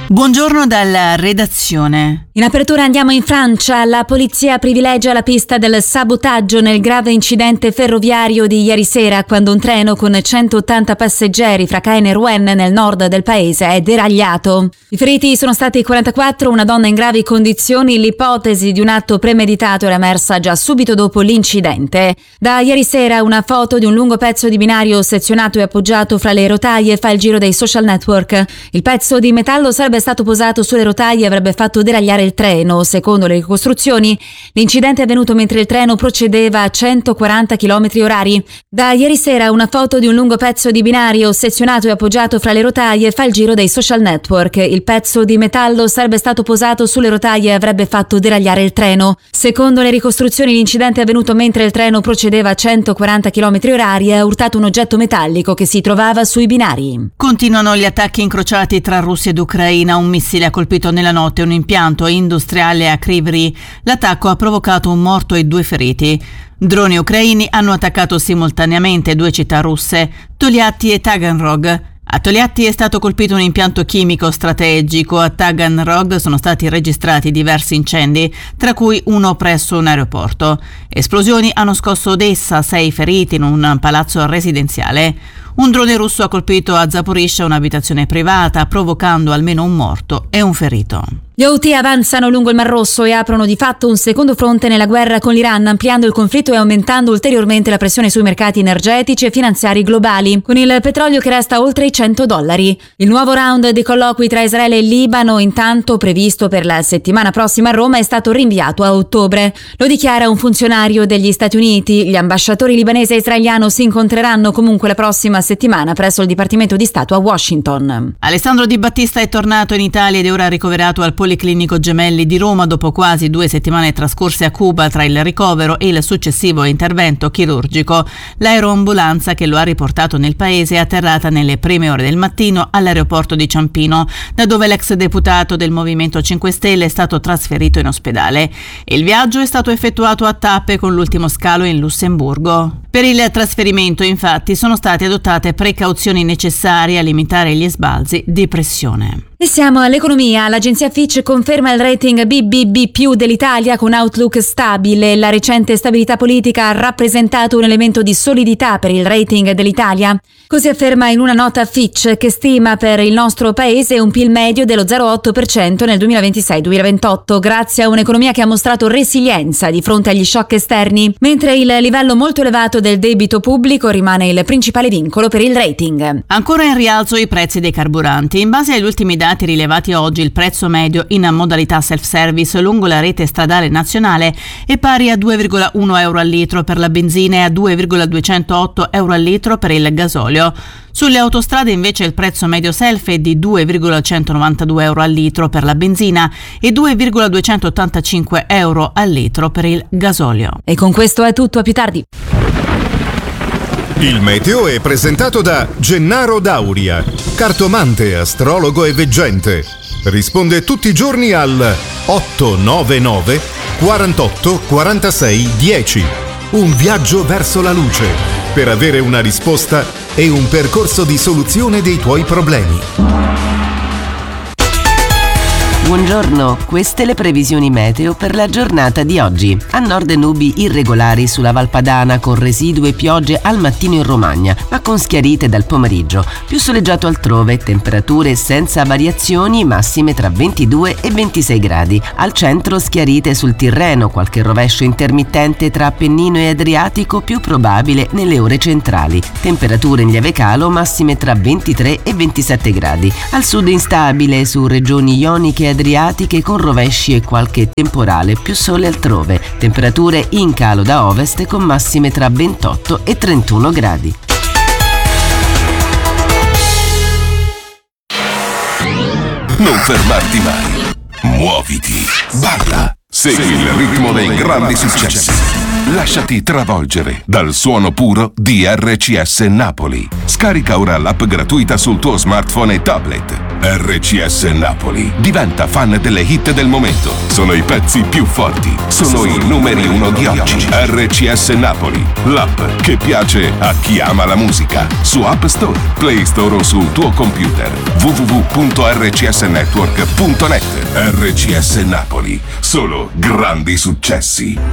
Buongiorno dalla redazione. In apertura andiamo in Francia. La polizia privilegia la pista del sabotaggio nel grave incidente ferroviario di ieri sera, quando un treno con 180 passeggeri fra Caen e Rouen nel nord del paese è deragliato. I feriti sono stati 44, una donna in gravi condizioni. L'ipotesi di un atto premeditato era emersa già subito dopo l'incidente. Da ieri sera una foto di un lungo pezzo di binario sezionato e appoggiato fra le rotaie fa il giro dei social network. Il pezzo di metallo sarebbe stato posato sulle rotaie e avrebbe fatto deragliare il treno. Secondo le ricostruzioni, l'incidente è avvenuto mentre il treno procedeva a 140 km/h. Da ieri sera una foto di un lungo pezzo di binario sezionato e appoggiato fra le rotaie fa il giro dei social network. Il pezzo di metallo sarebbe stato posato sulle rotaie e avrebbe fatto deragliare il treno. Secondo le ricostruzioni, l'incidente è avvenuto mentre il treno procedeva a 140 km/h e ha urtato un oggetto metallico che si trovava sui binari. Continuano gli attacchi incrociati tra Russia ed Ucraina. Un missile ha colpito nella notte un impianto industriale a Kryvyi. L'attacco ha provocato un morto e 2 feriti. Droni ucraini hanno attaccato simultaneamente 2 città russe, Tolyatti e Taganrog. A Tolyatti è stato colpito un impianto chimico strategico, a Taganrog sono stati registrati diversi incendi, tra cui uno presso un aeroporto. Esplosioni hanno scosso Odessa, 6 feriti in un palazzo residenziale. Un drone russo ha colpito a Zaporizhzhia un'abitazione privata, provocando almeno un morto e un ferito. Gli Houthi avanzano lungo il Mar Rosso e aprono di fatto un secondo fronte nella guerra con l'Iran, ampliando il conflitto e aumentando ulteriormente la pressione sui mercati energetici e finanziari globali, con il petrolio che resta oltre i $100. Il nuovo round di colloqui tra Israele e Libano, intanto previsto per la settimana prossima a Roma, è stato rinviato a ottobre. Lo dichiara un funzionario degli Stati Uniti. Gli ambasciatori libanese e israeliano si incontreranno comunque la prossima settimana presso il Dipartimento di Stato a Washington. Alessandro Di Battista è tornato in Italia ed è ora ricoverato al Policlinico Gemelli di Roma dopo quasi 2 settimane trascorse a Cuba tra il ricovero e il successivo intervento chirurgico. L'aeroambulanza che lo ha riportato nel paese è atterrata nelle prime ore del mattino all'aeroporto di Ciampino, da dove l'ex deputato del Movimento 5 Stelle è stato trasferito in ospedale. Il viaggio è stato effettuato a tappe con l'ultimo scalo in Lussemburgo. Per il trasferimento, infatti, sono state adottate precauzioni necessarie a limitare gli sbalzi di pressione. E siamo all'economia. L'agenzia Fitch conferma il rating BBB+ dell'Italia con outlook stabile. La recente stabilità politica ha rappresentato un elemento di solidità per il rating dell'Italia. Così afferma in una nota Fitch, che stima per il nostro paese un PIL medio dello 0,8% nel 2026-2028, grazie a un'economia che ha mostrato resilienza di fronte agli shock esterni, mentre il livello molto elevato del debito pubblico rimane il principale vincolo per il rating. Ancora in rialzo i prezzi dei carburanti. In base agli ultimi dati rilevati oggi, il prezzo medio in modalità self-service lungo la rete stradale nazionale è pari a 2,1 euro al litro per la benzina e a 2,208 euro al litro per il gasolio. Sulle autostrade invece il prezzo medio self è di 2,192 euro al litro per la benzina e 2,285 euro al litro per il gasolio. E con questo è tutto, a più tardi. Il meteo è presentato da Gennaro Dauria, cartomante, astrologo e veggente. Risponde tutti i giorni al 899 48 46 10. Un viaggio verso la luce per avere una risposta e un percorso di soluzione dei tuoi problemi. Buongiorno, queste le previsioni meteo per la giornata di oggi. A nord nubi irregolari sulla Valpadana con residue piogge al mattino in Romagna, ma con schiarite dal pomeriggio. Più soleggiato altrove, temperature senza variazioni, massime tra 22 e 26 gradi. Al centro schiarite sul Tirreno, qualche rovescio intermittente tra Appennino e Adriatico, più probabile nelle ore centrali. Temperature in lieve calo, massime tra 23 e 27 gradi. Al sud instabile su regioni ioniche e adriatiche con rovesci e qualche temporale, più sole altrove. Temperature in calo da ovest con massime tra 28 e 31 gradi. Non fermarti mai. Muoviti. Balla. Segui il ritmo dei grandi successi. Lasciati travolgere dal suono puro di RCS Napoli. Scarica ora l'app gratuita sul tuo smartphone e tablet. RCS Napoli. Diventa fan delle hit del momento. Sono i pezzi più forti. Sono i numeri 1 di oggi. RCS Napoli. L'app che piace a chi ama la musica. Su App Store, Play Store o sul tuo computer. www.rcsnetwork.net. RCS Napoli. Solo grandi successi.